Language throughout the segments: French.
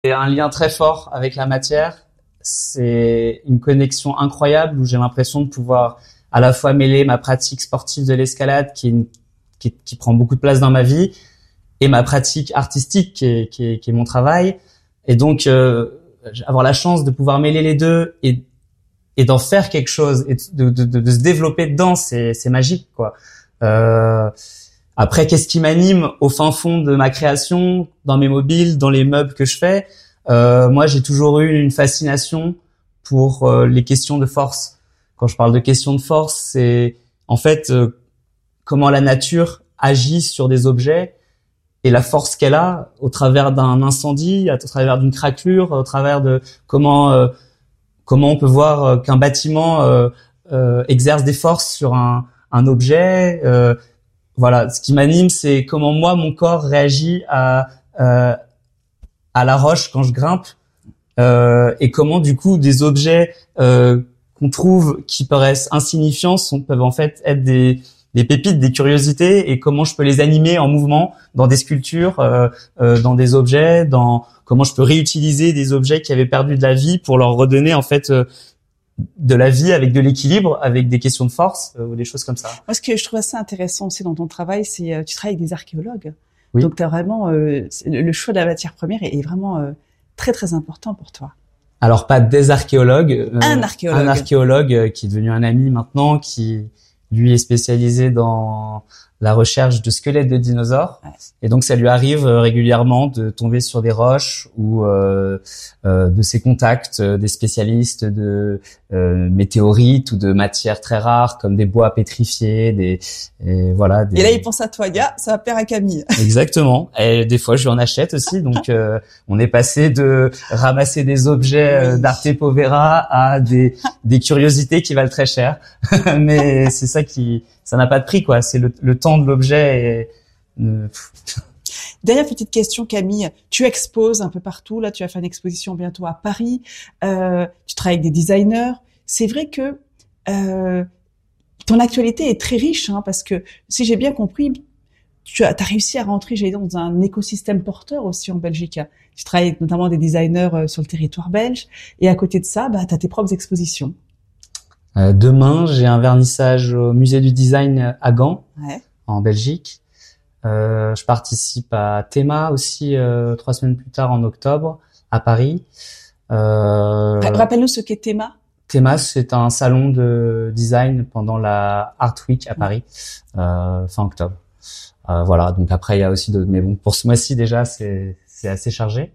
C'est un lien très fort avec la matière. C'est une connexion incroyable où j'ai l'impression de pouvoir à la fois mêler ma pratique sportive de l'escalade qui prend beaucoup de place dans ma vie et ma pratique artistique qui est mon travail. Et donc, avoir la chance de pouvoir mêler les deux et d'en faire quelque chose et de se développer dedans, c'est magique, quoi. Après, qu'est-ce qui m'anime au fin fond de ma création, dans mes mobiles, dans les meubles que je fais? Moi, j'ai toujours eu une fascination pour les questions de force. Quand je parle de questions de force, c'est en fait comment la nature agit sur des objets et la force qu'elle a au travers d'un incendie, au travers d'une craquelure, au travers de comment on peut voir qu'un bâtiment exerce des forces sur un objet. Voilà, ce qui m'anime, c'est comment moi, mon corps réagit à la roche quand je grimpe, et comment du coup des objets qu'on trouve qui paraissent insignifiants peuvent en fait être des pépites, des curiosités, et comment je peux les animer en mouvement dans des sculptures, dans des objets, comment je peux réutiliser des objets qui avaient perdu de la vie pour leur redonner en fait de la vie avec de l'équilibre, avec des questions de force ou des choses comme ça. Moi, ce que je trouve assez intéressant aussi dans ton travail, c'est tu travailles avec des archéologues. Oui. Donc, t'as vraiment le choix de la matière première est vraiment très très important pour toi. Alors pas des archéologues, un archéologue qui est devenu un ami maintenant, qui lui est spécialisé dans la recherche de squelettes de dinosaures. Ouais. Et donc ça lui arrive régulièrement de tomber sur des roches ou de ses contacts, des spécialistes de météorites ou de matières très rares comme des bois pétrifiés, et voilà. Et là il pense à toi, ça va plaire à Camille. Exactement. Et des fois je lui en achète aussi. Donc on est passé de ramasser des objets d'Arte Povera à des curiosités qui valent très cher. Mais c'est ça n'a pas de prix, quoi. C'est le temps de l'objet. Dernière petite question, Camille. Tu exposes un peu partout. Là, tu vas faire une exposition bientôt à Paris. Tu travailles avec des designers. C'est vrai que ton actualité est très riche, hein, parce que si j'ai bien compris, tu as réussi à rentrer, dans un écosystème porteur aussi en Belgique. Tu travailles avec notamment des designers sur le territoire belge. Et à côté de ça, tu as tes propres expositions. Demain, j'ai un vernissage au musée du design à Gand, en Belgique. Je participe à Théma aussi 3 semaines plus tard en octobre à Paris. Rappelle-nous ce qu'est Théma. Théma, c'est un salon de design pendant la Art Week à Paris, fin octobre. Voilà. Donc après, il y a aussi d'autres. Mais bon, pour ce mois-ci déjà, c'est assez chargé.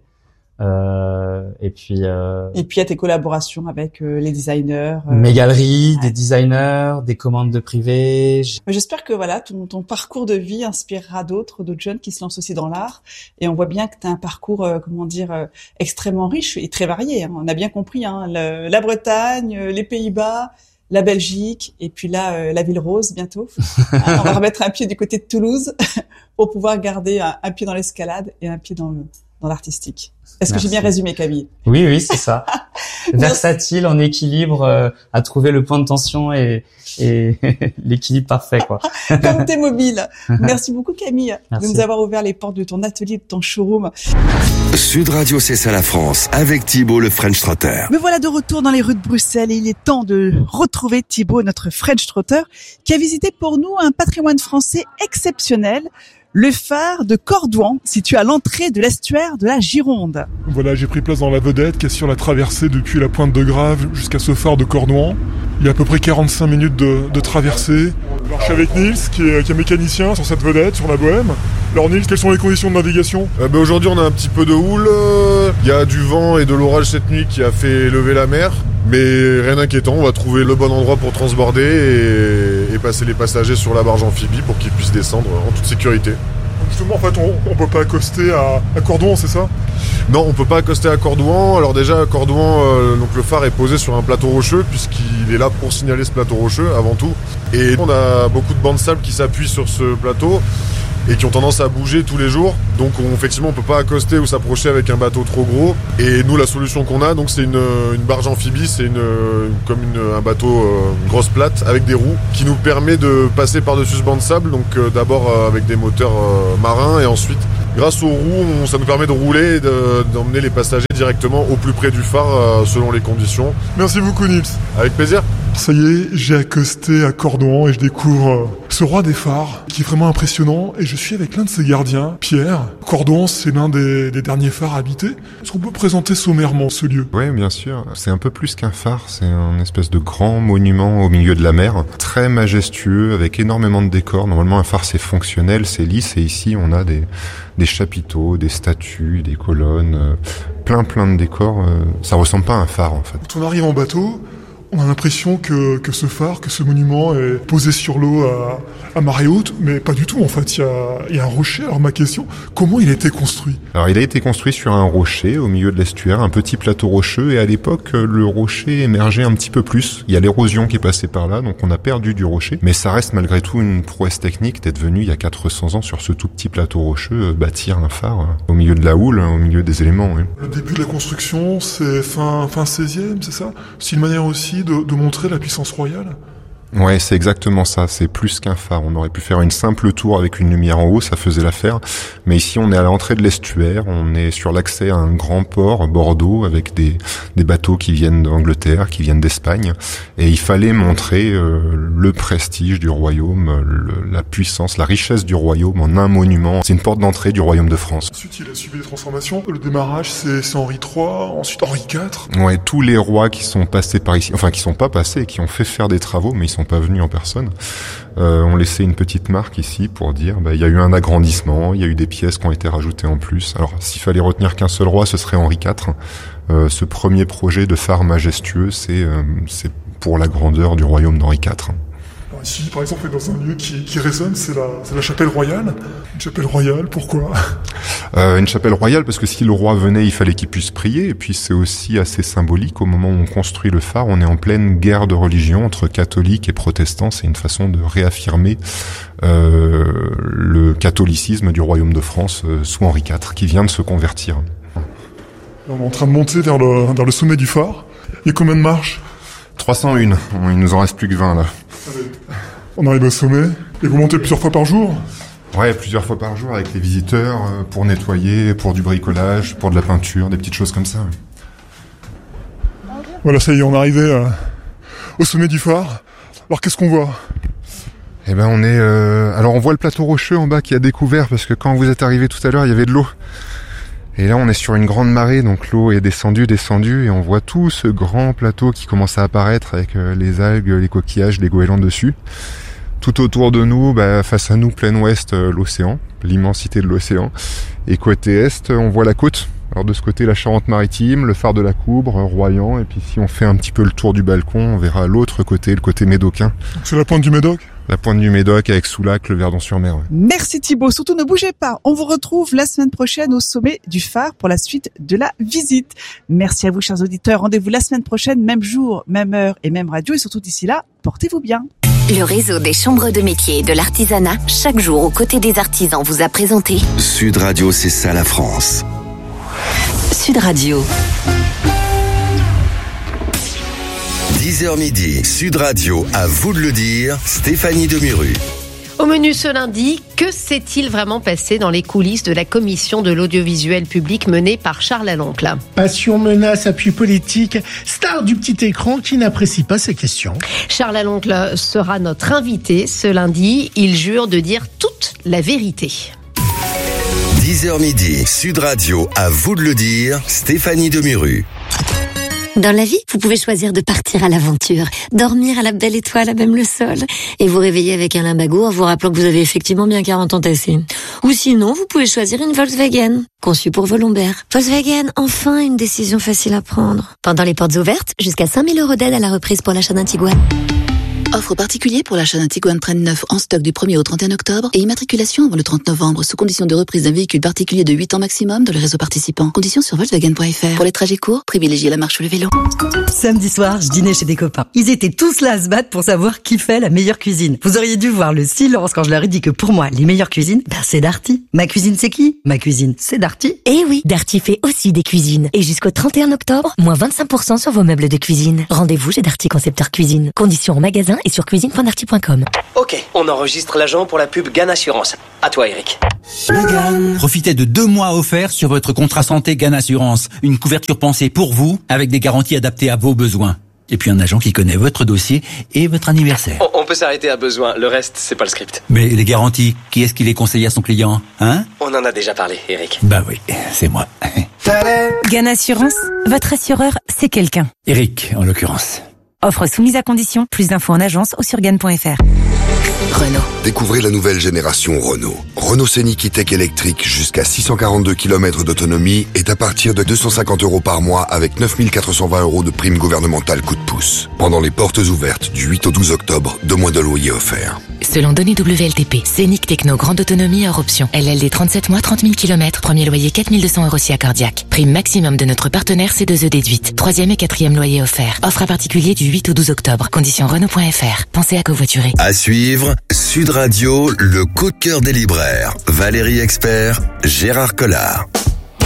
Et puis il y a tes collaborations avec les designers, mes galeries, des designers, des commandes de privés. J'espère que voilà ton parcours de vie inspirera d'autres jeunes qui se lancent aussi dans l'art. Et on voit bien que tu as un parcours extrêmement riche et très varié, hein. On a bien compris, hein, la Bretagne, les Pays-Bas, la Belgique, et puis là la Ville Rose bientôt. Hein, on va remettre un pied du côté de Toulouse pour pouvoir garder un pied dans l'escalade et un pied dans l'artistique. Est-ce que j'ai bien résumé, Camille? Oui, c'est ça. Versatile, en équilibre, à trouver le point de tension et l'équilibre parfait, quoi. Comme t'es mobile. Merci beaucoup, Camille, de nous avoir ouvert les portes de ton atelier, de ton showroom. Sud Radio, c'est ça la France, avec Thibaut le French Trotter. Me voilà de retour dans les rues de Bruxelles et il est temps de retrouver Thibaut, notre French Trotter, qui a visité pour nous un patrimoine français exceptionnel, le phare de Cordouan, situé à l'entrée de l'estuaire de la Gironde. Voilà, j'ai pris place dans la vedette qui assure la traversée depuis la pointe de Grave jusqu'à ce phare de Cordouan. Il y a à peu près 45 minutes de traversée. Alors, je suis avec Nils, qui est mécanicien sur cette vedette, sur la Bohème. Alors Nils, quelles sont les conditions de navigation ? Aujourd'hui, on a un petit peu de houle. Il y a du vent et de l'orage cette nuit qui a fait lever la mer. Mais rien d'inquiétant, on va trouver le bon endroit pour transborder et passer les passagers sur la barge amphibie pour qu'ils puissent descendre en toute sécurité. Justement, en fait, on peut pas accoster à Cordouan, c'est ça ? Non, on peut pas accoster à Cordouan. Alors déjà, à Cordouan, donc le phare est posé sur un plateau rocheux puisqu'il est là pour signaler ce plateau rocheux avant tout. Et on a beaucoup de bancs de sable qui s'appuient sur ce plateau et qui ont tendance à bouger tous les jours. Donc effectivement, on peut pas accoster ou s'approcher avec un bateau trop gros. Et nous, la solution qu'on a, donc c'est une barge amphibie, c'est un bateau, une grosse plate avec des roues qui nous permet de passer par-dessus ce banc de sable. Donc d'abord avec des moteurs marins et ensuite Grâce aux roues, ça nous permet de rouler et d'emmener les passagers directement au plus près du phare selon les conditions. Merci beaucoup Nils. Avec plaisir. Ça y est, j'ai accosté à Cordouan et je découvre ce roi des phares qui est vraiment impressionnant et je suis avec l'un de ses gardiens, Pierre. Cordouan, c'est l'un des derniers phares habités. Est-ce qu'on peut présenter sommairement ce lieu ? Oui, bien sûr. C'est un peu plus qu'un phare, c'est un espèce de grand monument au milieu de la mer, très majestueux, avec énormément de décors. Normalement, un phare, c'est fonctionnel, c'est lisse, et ici, on a des chapiteaux, des statues, des colonnes, plein de décors. Ça ressemble pas à un phare, en fait. Quand on arrive en bateau, on a l'impression que ce phare, que ce monument est posé sur l'eau à marée haute, mais pas du tout en fait, il y a un rocher. Alors ma question, comment il a été construit ? Alors il a été construit sur un rocher au milieu de l'estuaire, un petit plateau rocheux, et à l'époque le rocher émergeait un petit peu plus. Il y a l'érosion qui est passée par là, donc on a perdu du rocher, mais ça reste malgré tout une prouesse technique d'être venu il y a 400 ans sur ce tout petit plateau rocheux bâtir un phare au milieu de la houle, au milieu des éléments. Oui. Le début de la construction, c'est fin 16e, c'est ça ? C'est une manière aussi de montrer la puissance royale ? Ouais, c'est exactement ça. C'est plus qu'un phare. On aurait pu faire une simple tour avec une lumière en haut, ça faisait l'affaire. Mais ici, on est à l'entrée de l'estuaire. On est sur l'accès à un grand port, Bordeaux, avec des bateaux qui viennent d'Angleterre, qui viennent d'Espagne. Et il fallait montrer le prestige du royaume, la puissance, la richesse du royaume en un monument. C'est une porte d'entrée du royaume de France. Ensuite, il a subi des transformations. Le démarrage, c'est Henri III, ensuite Henri IV. Ouais, tous les rois qui sont passés par ici, enfin qui sont pas passés, qui ont fait faire des travaux, mais ils sont pas venus en personne, ont laissé une petite marque ici pour dire il y a eu un agrandissement, il y a eu des pièces qui ont été rajoutées en plus. Alors s'il fallait retenir qu'un seul roi, ce serait Henri IV. Ce premier projet de phare majestueux, c'est pour la grandeur du royaume d'Henri IV. Alors ici, par exemple, on est dans un lieu qui résonne, c'est la chapelle royale. Une chapelle royale, pourquoi ? Une chapelle royale parce que si le roi venait, il fallait qu'il puisse prier. Et puis c'est aussi assez symbolique. Au moment où on construit le phare, on est en pleine guerre de religion entre catholiques et protestants. C'est une façon de réaffirmer le catholicisme du royaume de France sous Henri IV, qui vient de se convertir. On est en train de monter vers le sommet du phare. Il y a combien de marches ? 301. Il nous en reste plus que 20 là. On arrive au sommet. Et vous montez plusieurs fois par jour ? Ouais, plusieurs fois par jour avec les visiteurs pour nettoyer, pour du bricolage, pour de la peinture, des petites choses comme ça. Oui. Voilà, ça y est, on est arrivé au sommet du phare. Alors qu'est-ce qu'on voit ? Eh ben on est... Alors on voit le plateau rocheux en bas qui a découvert parce que quand vous êtes arrivé tout à l'heure, il y avait de l'eau. Et là, on est sur une grande marée, donc l'eau est descendue, et on voit tout ce grand plateau qui commence à apparaître avec les algues, les coquillages, les goélands dessus. Tout autour de nous, face à nous, plein ouest, l'océan, l'immensité de l'océan. Et côté est, on voit la côte. Alors de ce côté, la Charente-Maritime, le phare de la Coubre, Royan. Et puis si on fait un petit peu le tour du balcon, on verra l'autre côté, le côté médocain. C'est la pointe du Médoc ? La pointe du Médoc avec Soulac, le Verdon-sur-Mer. Ouais. Merci Thibaut. Surtout ne bougez pas. On vous retrouve la semaine prochaine au sommet du phare pour la suite de la visite. Merci à vous, chers auditeurs. Rendez-vous la semaine prochaine, même jour, même heure et même radio. Et surtout d'ici là, portez-vous bien. Le réseau des chambres de métiers et de l'artisanat, chaque jour aux côtés des artisans, vous a présenté Sud Radio, c'est ça la France. Sud Radio. 10h midi, Sud Radio, à vous de le dire, Stéphanie Demuru. Au menu ce lundi, que s'est-il vraiment passé dans les coulisses de la commission de l'audiovisuel public menée par Charles Aloncle ? Passion, menace, appui politique, star du petit écran qui n'apprécie pas ces questions. Charles Aloncle sera notre invité ce lundi. Il jure de dire toute la vérité. 10h midi, Sud Radio, à vous de le dire, Stéphanie Demuru. Dans la vie, vous pouvez choisir de partir à l'aventure, dormir à la belle étoile à même le sol, et vous réveiller avec un limbago en vous rappelant que vous avez effectivement bien 40 ans tassés. Ou sinon, vous pouvez choisir une Volkswagen, conçue pour vos lombaires. Volkswagen, enfin une décision facile à prendre. Pendant les portes ouvertes, jusqu'à 5 000 € d'aide à la reprise pour l'achat d'un Tiguan. Offre particulier pour l'achat d'un Tiguan 39 en stock du 1er au 31 octobre et immatriculation avant le 30 novembre sous condition de reprise d'un véhicule particulier de 8 ans maximum dans les réseaux participants. Conditions sur Volkswagen.fr. Pour les trajets courts, privilégiez la marche ou le vélo. Samedi soir, je dînais chez des copains. Ils étaient tous là à se battre pour savoir qui fait la meilleure cuisine. Vous auriez dû voir le silence quand je leur ai dit que pour moi, les meilleures cuisines, c'est Darty. Ma cuisine, c'est qui ? Ma cuisine, c'est Darty. Eh oui, Darty fait aussi des cuisines. Et jusqu'au 31 octobre, moins 25% sur vos meubles de cuisine. Rendez-vous chez Darty Concepteur Cuisine. Conditions en magasin et sur cuisine.darty.com. Ok, on enregistre l'agent pour la pub GAN Assurance. À toi, Eric. Profitez de 2 mois offerts sur votre contrat santé GAN Assurance. Une couverture pensée pour vous, avec des garanties adaptées à vos besoins. Et puis un agent qui connaît votre dossier et votre anniversaire. On peut s'arrêter à besoin, le reste, c'est pas le script. Mais les garanties, qui est-ce qui les conseille à son client, hein? On en a déjà parlé, Eric. Bah oui, c'est moi. GAN Assurance, votre assureur, c'est quelqu'un. Eric, en l'occurrence. Offre soumise à condition, plus d'infos en agence ou sur GAN.fr. Renault. Découvrez la nouvelle génération Renault. Renault Scénic E-Tech électrique jusqu'à 642 km d'autonomie est à partir de 250 € par mois avec 9 420 € de prime gouvernementale coup de pouce. Pendant les portes ouvertes du 8 au 12 octobre, 2 mois de loyer offerts. Selon données WLTP, Scénic Techno grande autonomie hors option. LLD 37 mois, 30 000 km, premier loyer 4 200 € si accordiaque. Prime maximum de notre partenaire C2E déduite. 3e et 4e loyer offert. Offre à particulier du 8 au 12 octobre. Conditions Renault.fr. Pensez à covoiturer. À suivre, Sud Radio, le coup de cœur des libraires. Valérie Expert, Gérard Collard.